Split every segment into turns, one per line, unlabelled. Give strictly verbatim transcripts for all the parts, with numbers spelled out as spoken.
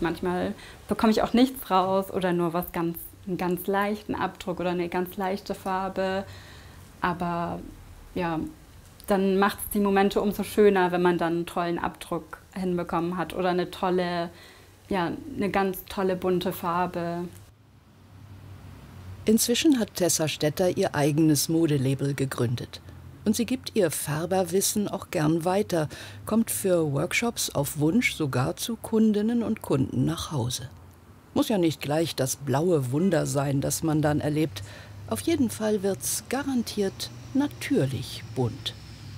Manchmal bekomme ich auch nichts raus oder nur was ganz, einen ganz leichten Abdruck oder eine ganz leichte Farbe. Aber ja, dann macht es die Momente umso schöner, wenn man dann einen tollen Abdruck hinbekommen hat oder eine tolle, ja, eine ganz tolle bunte Farbe.
Inzwischen hat Tessa Stetter ihr eigenes Modelabel gegründet. Und sie gibt ihr Färberwissen auch gern weiter, kommt für Workshops auf Wunsch sogar zu Kundinnen und Kunden nach Hause. Muss ja nicht gleich das blaue Wunder sein, das man dann erlebt. Auf jeden Fall wird's garantiert natürlich bunt.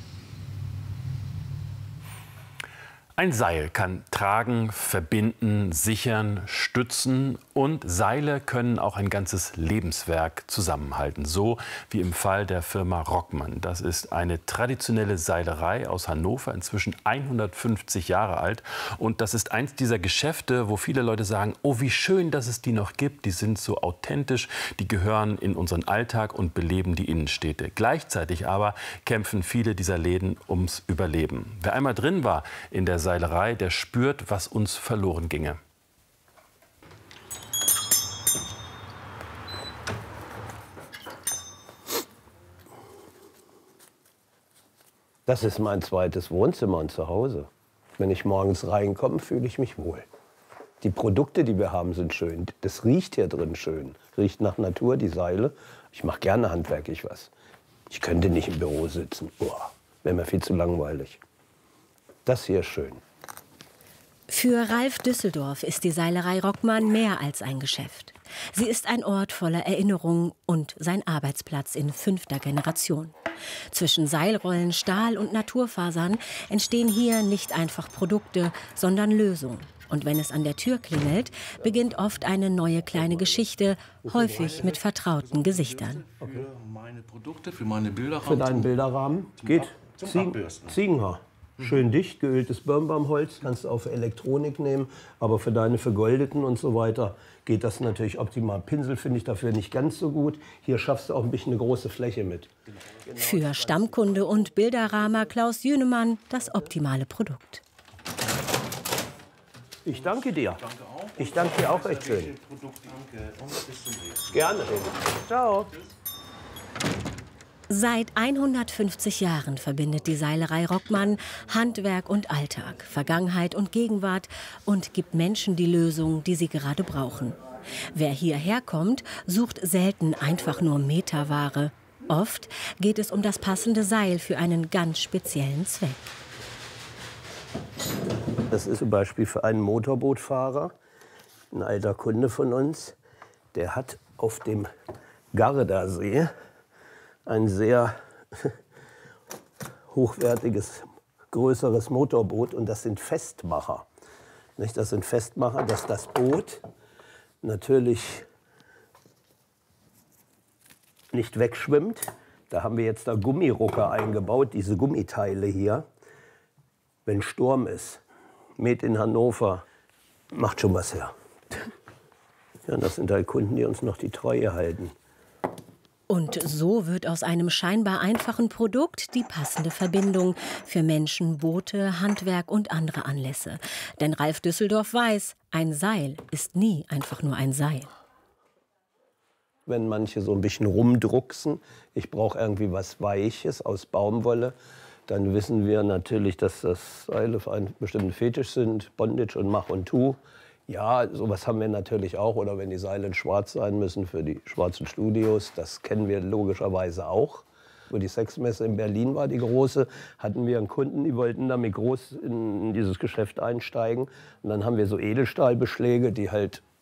Ein Seil kann tragen, verbinden, sichern, stützen und Seile können auch ein ganzes Lebenswerk zusammenhalten. So wie im Fall der Firma Rockmann. Das ist eine traditionelle Seilerei aus Hannover, inzwischen hundertfünfzig Jahre alt. Und das ist eins dieser Geschäfte, wo viele Leute sagen, oh, wie schön, dass es die noch gibt. Die sind so authentisch, die gehören in unseren Alltag und beleben die Innenstädte. Gleichzeitig aber kämpfen viele dieser Läden ums Überleben. Wer einmal drin war in der Seilerei, der spürt, was uns verloren ginge.
Das ist mein zweites Wohnzimmer und Zuhause. Wenn ich morgens reinkomme, fühle ich mich wohl. Die Produkte, die wir haben, sind schön. Das riecht hier drin schön. Riecht nach Natur, die Seile. Ich mache gerne handwerklich was. Ich könnte nicht im Büro sitzen. Boah, wäre mir viel zu langweilig. Das hier ist schön.
Für Ralf Düsseldorf ist die Seilerei Rockmann mehr als ein Geschäft. Sie ist ein Ort voller Erinnerungen und sein Arbeitsplatz in fünfter Generation. Zwischen Seilrollen, Stahl und Naturfasern entstehen hier nicht einfach Produkte, sondern Lösungen. Und wenn es an der Tür klingelt, beginnt oft eine neue kleine Geschichte, häufig mit vertrauten Gesichtern.
Für meine Produkte, für meine Bilderrahmen.
Für deinen Bilderrahmen geht Ziegen, Ziegenhaar. Schön dicht, geöltes Birnbaumholz, kannst du auch für Elektronik nehmen, aber für deine vergoldeten und so weiter geht das natürlich optimal. Pinsel finde ich dafür nicht ganz so gut. Hier schaffst du auch ein bisschen eine große Fläche mit.
Für Stammkunde und Bilderrahmer Klaus Jünemann das optimale Produkt.
Ich danke dir. Ich danke dir auch recht schön. Gerne. Ciao.
Seit hundertfünfzig Jahren verbindet die Seilerei Rockmann Handwerk und Alltag, Vergangenheit und Gegenwart und gibt Menschen die Lösung, die sie gerade brauchen. Wer hierher kommt, sucht selten einfach nur Meterware. Oft geht es um das passende Seil für einen ganz speziellen Zweck.
Das ist zum Beispiel für einen Motorbootfahrer, ein alter Kunde von uns, der hat auf dem Gardasee ein sehr hochwertiges, größeres Motorboot und das sind Festmacher. Das sind Festmacher, dass das Boot natürlich nicht wegschwimmt. Da haben wir jetzt da Gummirucker eingebaut, diese Gummiteile hier. Wenn Sturm ist, Made in Hannover, macht schon was her. Ja, das sind halt Kunden, die uns noch die Treue halten.
Und so wird aus einem scheinbar einfachen Produkt die passende Verbindung für Menschen, Boote, Handwerk und andere Anlässe. Denn Ralf Düsseldorf weiß, ein Seil ist nie einfach nur ein Seil.
Wenn manche so ein bisschen rumdrucksen, ich brauche irgendwie was Weiches aus Baumwolle, dann wissen wir natürlich, dass das Seile für einen bestimmten Fetisch sind, Bondage und Mach und Tu. Ja, sowas haben wir natürlich auch. Oder wenn die Seile in schwarz sein müssen für die schwarzen Studios, das kennen wir logischerweise auch. Wo die Sexmesse in Berlin war, die große, hatten wir einen Kunden, die wollten damit groß in dieses Geschäft einsteigen. Und dann haben wir so Edelstahlbeschläge, die halt